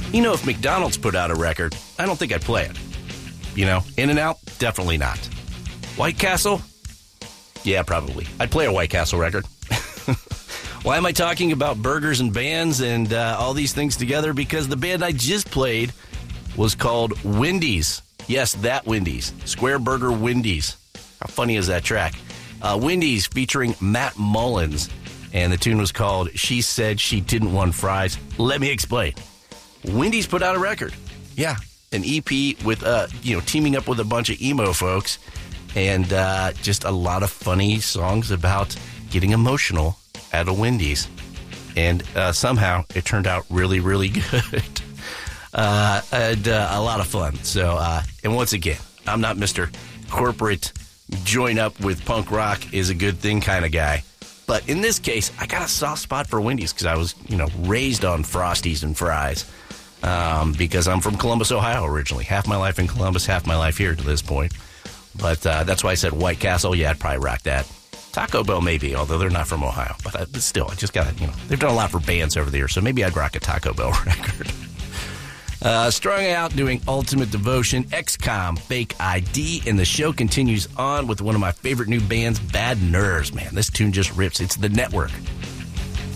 You know, if McDonald's put out a record, I don't think I'd play it. You know, In-N-Out, definitely not. White Castle? Yeah, probably. I'd play a White Castle record. Why am I talking about burgers and bands and all these things together? Because the band I just played was called Wendy's. Yes, that Wendy's. Square Burger Wendy's. How funny is that track? Wendy's featuring Matt Mullins. And the tune was called She Said She Didn't Want Fries. Let me explain. Wendy's put out a record. Yeah, an EP with, teaming up with a bunch of emo folks. And just a lot of funny songs about getting emotional at a Wendy's. And somehow it turned out really, really good. And a lot of fun. So, and once again, I'm not Mr. Corporate join up with punk rock is a good thing kind of guy. But in this case, I got a soft spot for Wendy's because I was, raised on Frosties and fries. Because I'm from Columbus, Ohio originally. Half my life in Columbus, half my life here to this point. But that's why I said White Castle. Yeah, I'd probably rock that. Taco Bell maybe, although they're not from Ohio. But still, I just got to, they've done a lot for bands over there, so maybe I'd rock a Taco Bell record. Strung out doing Ultimate Devotion, XCOM, Fake ID, and the show continues on with one of my favorite new bands, Bad Nerves. Man, this tune just rips. It's The Network